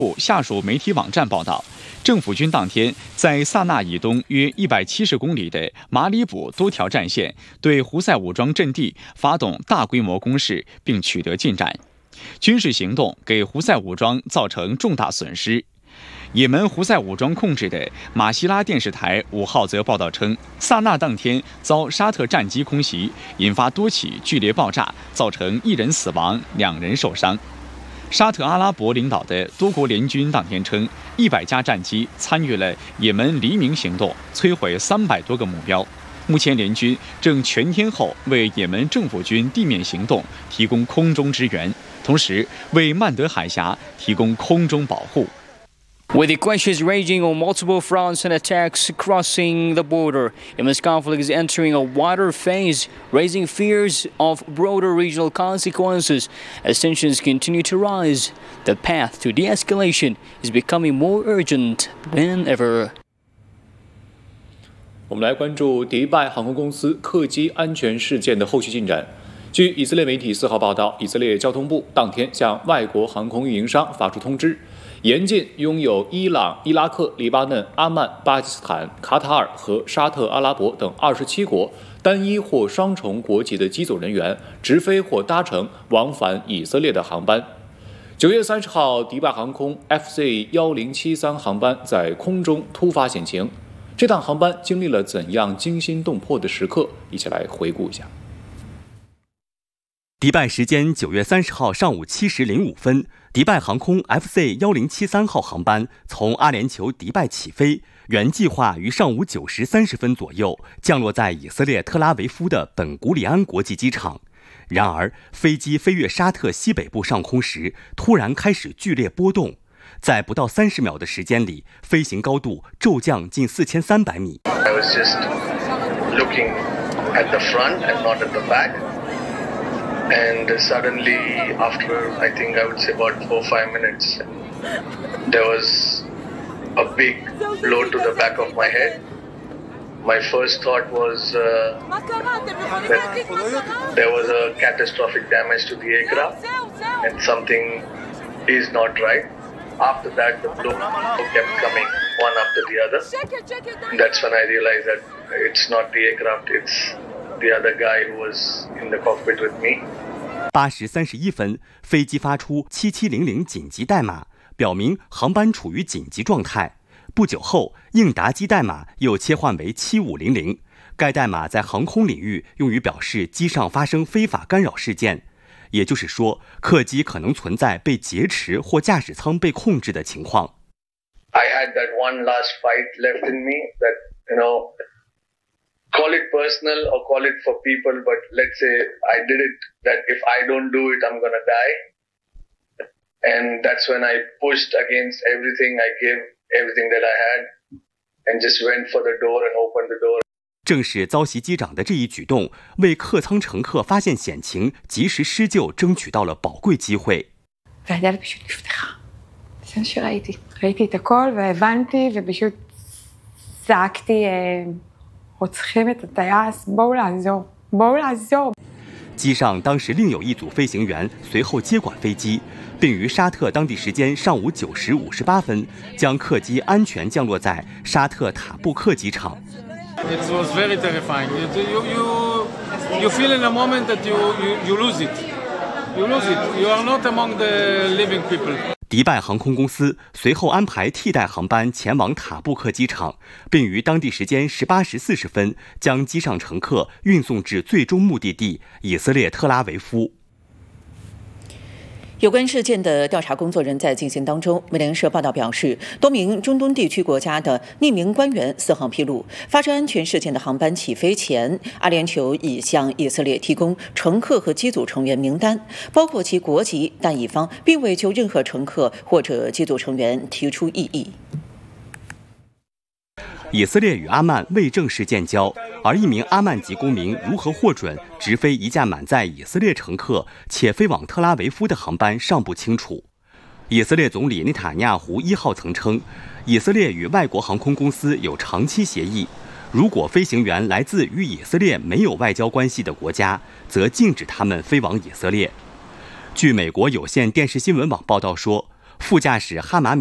下属媒体网站报道，政府军当天在萨那以东约170公里的马里卜多条战线对胡塞武装阵地发动大规模攻势，并取得进展。军事行动给胡塞武装造成重大损失。也门胡塞武装控制的马希拉电视台5号则报道称，萨那当天遭沙特战机空袭，引发多起剧烈爆炸，造成1人死亡，2人受伤。沙特阿拉伯领导的多国联军当天称，100架战机参与了也门黎明行动，摧毁300多个目标。目前联军正全天候为也门政府军地面行动提供空中支援，同时为曼德海峡提供空中保护。 With the clashes raging on multiple fronts and attacks crossing the border, Yemen's conflict is entering a wider phase, raising fears of broader regional consequences as tensions continue to rise. The path to de-escalation is becoming more urgent than ever. 我们来关注迪拜航空公司客机安全事件的后续进展。据以色列媒体4号报道，以色列交通部当天向外国航空运营商发出通知，严禁拥有伊朗、伊拉克、黎巴嫩、阿曼、巴基斯坦、卡塔尔和沙特阿拉伯等27国单一或双重国籍的机组人员直飞或搭乘往返以色列的航班。9月30号，迪拜航空 FZ1073 航班在空中突发险情，这趟航班经历了怎样惊心动魄的时刻？一起来回顾一下。 迪拜时间9月30号上午7时05分，迪拜航空 FZ1073 号航班从阿联酋迪拜起飞，原计划于上午9时30分左右降落在以色列特拉维夫的本古里安国际机场。然而，飞机飞越沙特西北部上空时，突然开始剧烈波动，在不到30秒的时间里，飞行高度骤降近4300米。 I was just looking at the front and not at the back. And suddenly, after I think I would say about 4 or 5 minutes, there was a big blow to the back of my head. My first thought was that there was a catastrophic damage to the aircraft and something is not right. After that, the blow kept coming one after the other. That's when I realized that it's not the aircraft, it's the other guy who was in the cockpit with me. 8时31分，飞机发出7700紧急代码，表明航班处于紧急状态。不久后，应答机代码又切换为7500，该代码在航空领域用于表示机上发生非法干扰事件，也就是说，客机可能存在被劫持或驾驶舱被控制的情况。 I had that one last fight left in me that, call it personal or call it for people, but let's say I did it, that if I don't do it, I'm going to die. And that's when I pushed against everything. I gave everything that I had and just went for the door and opened the door. 正是遭袭机长的这一举动，为客舱乘客发现险情、及时施救争取到了宝贵机会。 והדלת פשוט נפתחה. זה מה שראיתי. ראיתי את הכל והבנתי ופשוט צעקתי, רוצחים את הטייס, בואו לעזור, בואו לעזור. 机上当时另有一组飞行员随后接管飞机，并于沙特当地时间上午9时58分将客机安全降落在沙特塔布克机场。 It was very terrifying. You feel in a moment that you lose it. You lose it. You are not among the living people. 迪拜航空公司随后安排替代航班前往塔布克机场，并于当地时间18时40分将机上乘客运送至最终目的地以色列特拉维夫。 有关事件的调查工作仍在进行当中。美联社报道表示，多名中东地区国家的匿名官员4号披露，发生安全事件的航班起飞前，阿联酋已向以色列提供乘客和机组成员名单，包括其国籍，但以方并未就任何乘客或者机组成员提出异议。 以色列与阿曼未正式建交，而一名阿曼籍公民如何获准直飞一架满载以色列乘客且飞往特拉维夫的航班尚不清楚。以色列总理内塔尼亚胡1号曾称，以色列与外国航空公司有长期协议，如果飞行员来自与以色列没有外交关系的国家，则禁止他们飞往以色列。据美国有线电视新闻网报道说， 副驾驶哈马